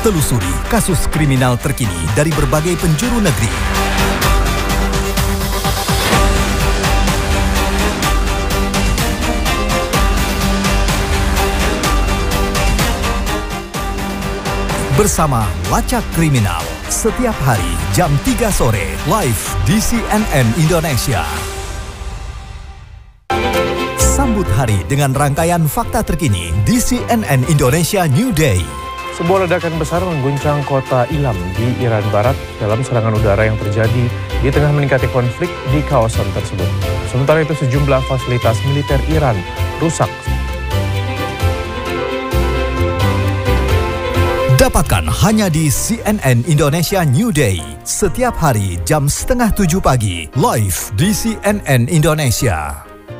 Telusuri kasus kriminal terkini dari berbagai penjuru negeri. Bersama Lacak Kriminal, setiap hari jam 3 sore, live di CNN Indonesia. Sambut hari dengan rangkaian fakta terkini di CNN Indonesia New Day. Sebuah ledakan besar mengguncang kota Ilam di Iran Barat dalam serangan udara yang terjadi di tengah meningkatnya konflik di kawasan tersebut. Sementara itu sejumlah fasilitas militer Iran rusak. Dapatkan hanya di CNN Indonesia New Day. Setiap hari jam 6:30 pagi, live di CNN Indonesia.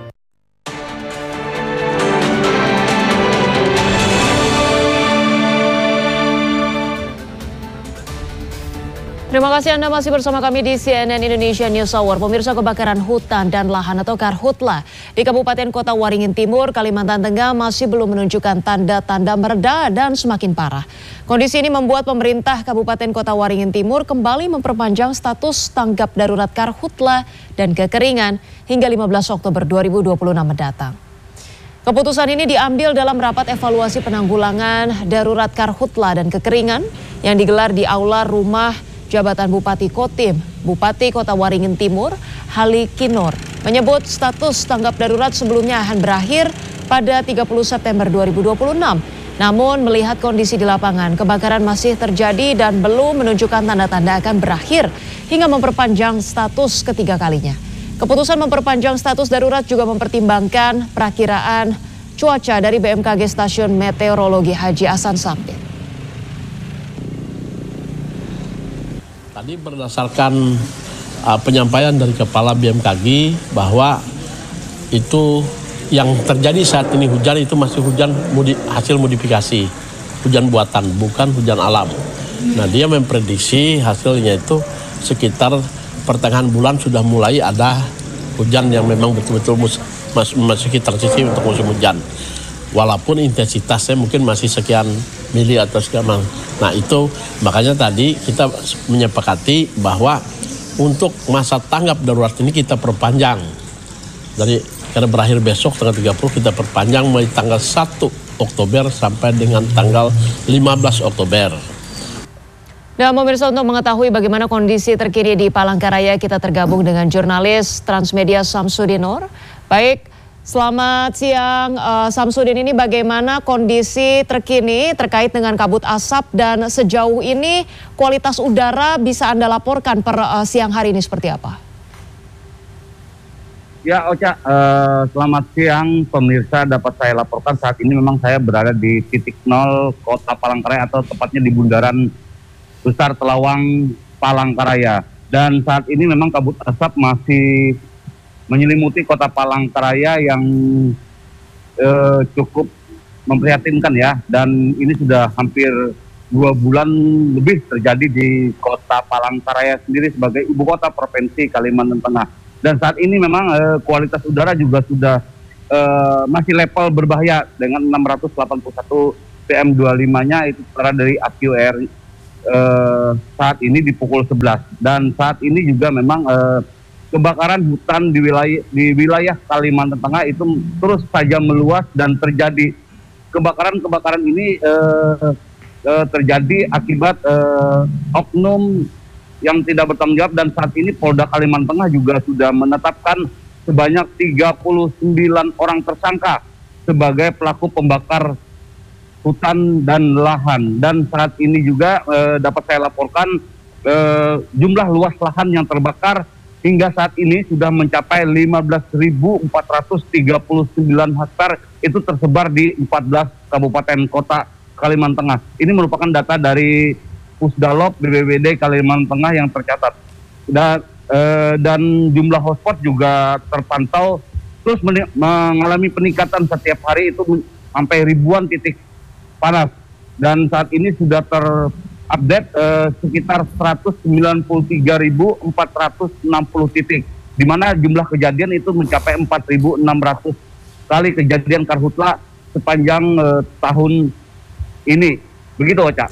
Terima kasih Anda masih bersama kami di CNN Indonesia News Hour. Pemirsa, kebakaran hutan dan lahan atau karhutla di Kabupaten Kota Waringin Timur, Kalimantan Tengah masih belum menunjukkan tanda-tanda mereda dan semakin parah. Kondisi ini membuat pemerintah Kabupaten Kota Waringin Timur kembali memperpanjang status tanggap darurat karhutla dan kekeringan hingga 15 Oktober 2026 mendatang. Keputusan ini diambil dalam rapat evaluasi penanggulangan darurat karhutla dan kekeringan yang digelar di Aula Rumah Jabatan Bupati Kotim. Bupati Kota Waringin Timur, Hali Kinor, menyebut status tanggap darurat sebelumnya akan berakhir pada 30 September 2026. Namun melihat kondisi di lapangan, kebakaran masih terjadi dan belum menunjukkan tanda-tanda akan berakhir hingga memperpanjang status ketiga kalinya. Keputusan memperpanjang status darurat juga mempertimbangkan perakiraan cuaca dari BMKG Stasiun Meteorologi Haji Hasan Sambit. Tadi berdasarkan penyampaian dari Kepala BMKG bahwa itu yang terjadi saat ini hujan itu masih hujan hasil modifikasi, hujan buatan, bukan hujan alam. Nah, dia memprediksi hasilnya itu sekitar pertengahan bulan sudah mulai ada hujan yang memang betul-betul memasuki transisi untuk musim hujan. Walaupun intensitasnya mungkin masih sekian mili atau sekian. Nah, itu makanya tadi kita menyepakati bahwa untuk masa tanggap darurat ini kita perpanjang. Karena berakhir besok tanggal 30 kita perpanjang mulai tanggal 1 Oktober sampai dengan tanggal 15 Oktober. Dan pemirsa, untuk mengetahui bagaimana kondisi terkini di Palangkaraya, kita tergabung dengan jurnalis Transmedia Samsudinor. Baik, selamat siang Samsudin, ini bagaimana kondisi terkini terkait dengan kabut asap dan sejauh ini kualitas udara bisa Anda laporkan per siang hari ini seperti apa? Ya Ocha, selamat siang pemirsa, dapat saya laporkan saat ini memang saya berada di titik nol kota Palangkaraya atau tepatnya di Bundaran Besar Telawang Palangkaraya. Dan saat ini memang kabut asap masih menyelimuti kota Palangkaraya yang cukup memprihatinkan ya. Dan ini sudah hampir 2 bulan lebih terjadi di kota Palangkaraya sendiri sebagai ibu kota provinsi Kalimantan Tengah. Dan saat ini memang kualitas udara juga sudah masih level berbahaya dengan 681 PM25-nya itu setara dari AQR saat ini di pukul 11. Dan saat ini juga memang kebakaran hutan di wilayah Kalimantan Tengah itu terus saja meluas dan terjadi. Kebakaran ini terjadi akibat oknum yang tidak bertanggung jawab, dan saat ini Polda Kalimantan Tengah juga sudah menetapkan sebanyak 39 orang tersangka sebagai pelaku pembakar hutan dan lahan. Dan saat ini juga dapat saya laporkan jumlah luas lahan yang terbakar hingga saat ini sudah mencapai 15.439 hektar, itu tersebar di 14 kabupaten kota Kalimantan Tengah. Ini merupakan data dari Pusdalop BPBD Kalimantan Tengah yang tercatat. Dan jumlah hotspot juga terpantau terus mengalami peningkatan setiap hari, itu sampai ribuan titik panas. Dan saat ini sudah terupdate sekitar 193.460 titik, di mana jumlah kejadian itu mencapai 4.600 kali kejadian karhutla sepanjang tahun ini. Begitu, Oca.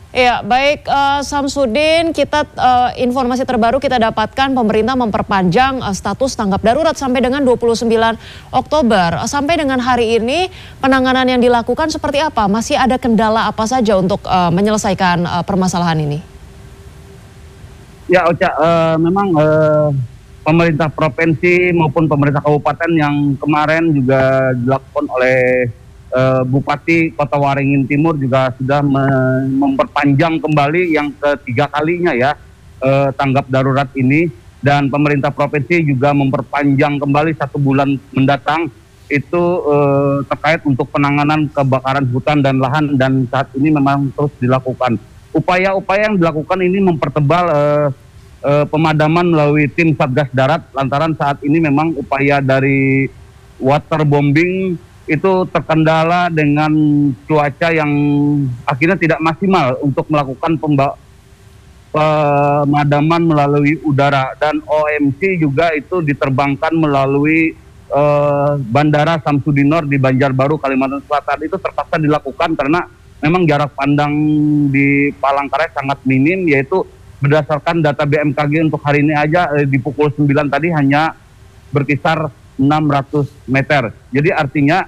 Ya, baik Samsudin, informasi terbaru kita dapatkan pemerintah memperpanjang status tanggap darurat sampai dengan 29 Oktober. Sampai dengan hari ini penanganan yang dilakukan seperti apa? Masih ada kendala apa saja untuk menyelesaikan permasalahan ini? Ya, Ocha, memang pemerintah provinsi maupun pemerintah kabupaten yang kemarin juga dilakukan oleh Bupati Kota Waringin Timur juga sudah memperpanjang kembali yang ketiga kalinya ya tanggap darurat ini, dan pemerintah provinsi juga memperpanjang kembali 1 bulan mendatang itu terkait untuk penanganan kebakaran hutan dan lahan, dan saat ini memang terus dilakukan. Upaya-upaya yang dilakukan ini mempertebal pemadaman melalui tim Satgas Darat, lantaran saat ini memang upaya dari waterbombing itu terkendala dengan cuaca yang akhirnya tidak maksimal untuk melakukan pemadaman melalui udara, dan OMC juga itu diterbangkan melalui Bandara Samsudinor di Banjarbaru, Kalimantan Selatan. Itu terpaksa dilakukan karena memang jarak pandang di Palangkaraya sangat minim, yaitu berdasarkan data BMKG untuk hari ini aja di pukul 9 tadi hanya berkisar 600 meter. Jadi artinya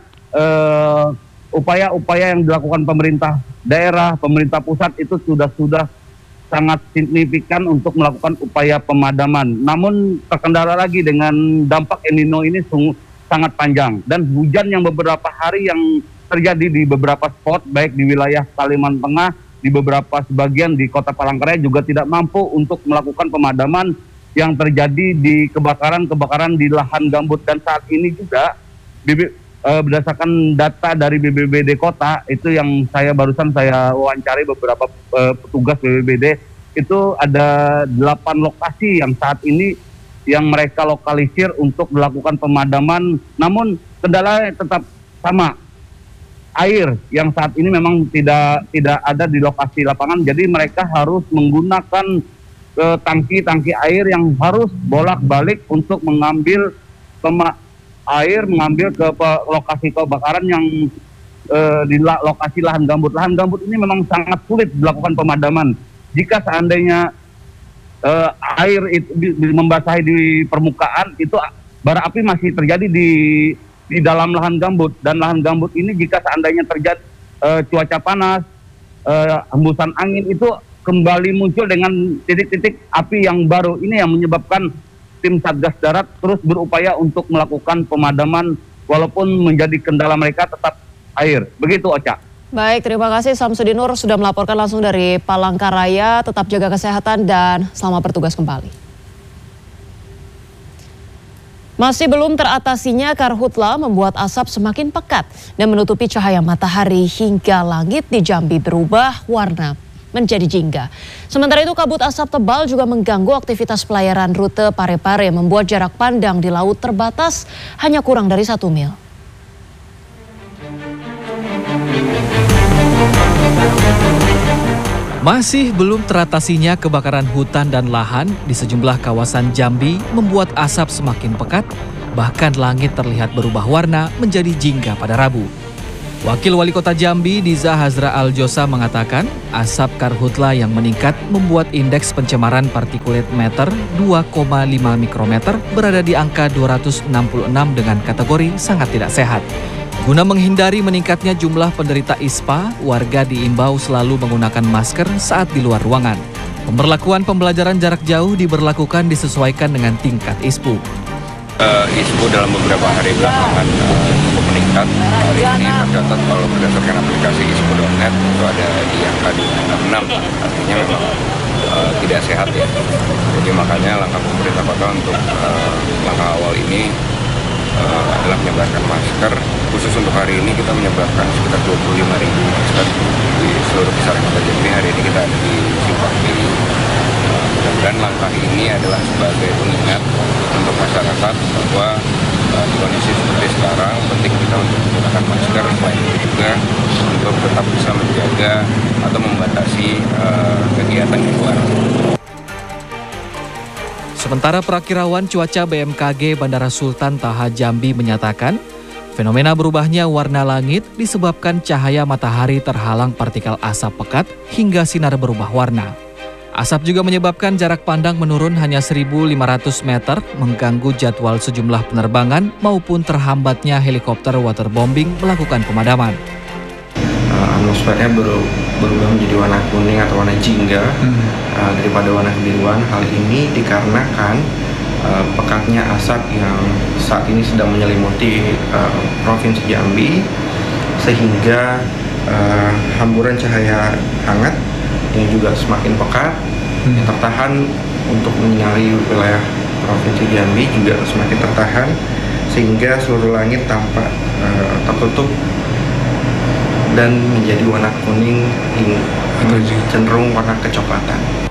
upaya-upaya yang dilakukan pemerintah daerah, pemerintah pusat itu sudah sangat signifikan untuk melakukan upaya pemadaman. Namun terkendala lagi dengan dampak El Nino ini sangat panjang, dan hujan yang beberapa hari yang terjadi di beberapa spot baik di wilayah Kalimantan Tengah, di beberapa sebagian di Kota Palangkaraya juga tidak mampu untuk melakukan pemadaman yang terjadi di kebakaran di lahan gambut. Dan saat ini juga berdasarkan data dari BPBD Kota, itu yang barusan saya wawancari beberapa petugas BPBD, itu ada 8 lokasi yang saat ini yang mereka lokalisir untuk melakukan pemadaman. Namun kendalanya tetap sama, air yang saat ini memang tidak ada di lokasi lapangan, jadi mereka harus menggunakan tangki-tangki air yang harus bolak-balik untuk mengambil air, mengambil ke lokasi kebakaran yang di lokasi lahan gambut. Lahan gambut ini memang sangat sulit dilakukan pemadaman. Jika seandainya air itu membasahi di permukaan, itu bara api masih terjadi di dalam lahan gambut. Dan lahan gambut ini jika seandainya terjadi cuaca panas, hembusan angin, itu kembali muncul dengan titik-titik api yang baru. Ini yang menyebabkan tim Satgas Darat terus berupaya untuk melakukan pemadaman, walaupun menjadi kendala mereka tetap air. Begitu, Ocha. Baik, terima kasih Samsudinur sudah melaporkan langsung dari Palangkaraya. Tetap jaga kesehatan dan selamat bertugas kembali. Masih belum teratasinya karhutla membuat asap semakin pekat dan menutupi cahaya matahari hingga langit di Jambi berubah warna menjadi jingga. Sementara itu kabut asap tebal juga mengganggu aktivitas pelayaran rute Parepare, membuat jarak pandang di laut terbatas hanya kurang dari 1 mil. Masih belum teratasinya kebakaran hutan dan lahan di sejumlah kawasan Jambi membuat asap semakin pekat, bahkan langit terlihat berubah warna menjadi jingga pada Rabu. Wakil Wali Kota Jambi, Diza Hazra Aljosa, mengatakan asap karhutla yang meningkat membuat indeks pencemaran partikulat meter 2,5 mikrometer berada di angka 266 dengan kategori sangat tidak sehat. Guna menghindari meningkatnya jumlah penderita ISPA, warga diimbau selalu menggunakan masker saat di luar ruangan. Pemberlakuan pembelajaran jarak jauh diberlakukan disesuaikan dengan tingkat ISPU. ISPU dalam beberapa hari belakangan cukup meningkat. Hari ini tercatat kalau berdasarkan aplikasi ispu.net itu ada di angka 266, artinya memang tidak sehat ya. Jadi makanya langkah pemerintah kota untuk langkah awal ini adalah menyebarkan masker. Khusus untuk hari ini kita menyebarkan sekitar 25.000 masker di seluruh kisaran kota Jambi. Hari ini kita ada di Simpang Kiri. Dan langkah ini adalah sebagai pengingat untuk masyarakat bahwa di kondisi seperti sekarang penting kita untuk menggunakan masker, selain itu juga untuk tetap bisa menjaga atau membatasi kegiatan di luar. Sementara Perakirawan Cuaca BMKG Bandara Sultan Taha Jambi menyatakan Fenomena berubahnya warna langit disebabkan cahaya matahari terhalang partikel asap pekat hingga sinar berubah warna. Asap juga menyebabkan jarak pandang menurun hanya 1.500 meter, mengganggu jadwal sejumlah penerbangan maupun terhambatnya helikopter waterbombing melakukan pemadaman. Atmosfernya berubah menjadi warna kuning atau warna jingga daripada warna kebiruan. Hal ini dikarenakan pekatnya asap yang saat ini sedang menyelimuti Provinsi Jambi, sehingga hamburan cahaya hangat yang juga semakin pekat yang tertahan untuk menyinari wilayah Provinsi Jambi juga semakin tertahan, sehingga seluruh langit tampak tertutup dan menjadi warna kuning cenderung warna kecoklatan.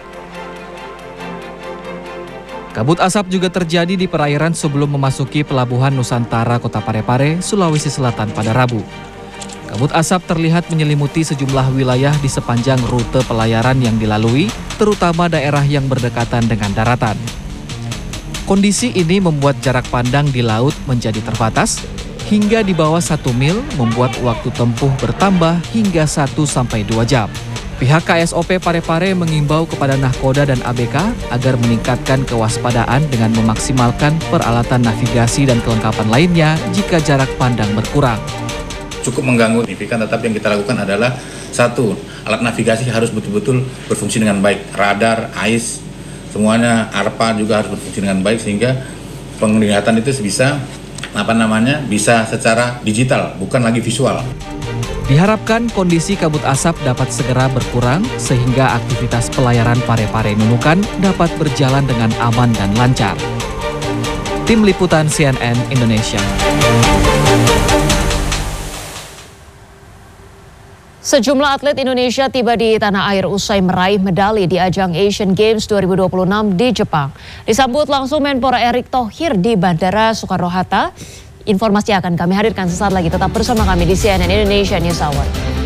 Kabut asap juga terjadi di perairan sebelum memasuki pelabuhan Nusantara Kota Parepare, Sulawesi Selatan pada Rabu. Kabut asap terlihat menyelimuti sejumlah wilayah di sepanjang rute pelayaran yang dilalui, terutama daerah yang berdekatan dengan daratan. Kondisi ini membuat jarak pandang di laut menjadi terbatas, hingga di bawah 1 mil membuat waktu tempuh bertambah hingga 1-2 jam. Pihak KSOP Parepare mengimbau kepada Nahkoda dan ABK agar meningkatkan kewaspadaan dengan memaksimalkan peralatan navigasi dan kelengkapan lainnya jika jarak pandang berkurang. Cukup mengganggu signifikan, tetapi yang kita lakukan adalah 1, alat navigasi harus betul-betul berfungsi dengan baik. Radar, AIS, semuanya, ARPA juga harus berfungsi dengan baik sehingga penglihatan itu bisa bisa secara digital, bukan lagi visual. Diharapkan kondisi kabut asap dapat segera berkurang sehingga aktivitas pelayaran Parepare Nunukan dapat berjalan dengan aman dan lancar. Tim Liputan CNN Indonesia. Sejumlah atlet Indonesia tiba di tanah air usai meraih medali di ajang Asian Games 2026 di Jepang. Disambut langsung Menpora Erick Thohir di Bandara Soekarno-Hatta. Informasi akan kami hadirkan sesaat lagi. Tetap bersama kami di CNN Indonesia News Hour.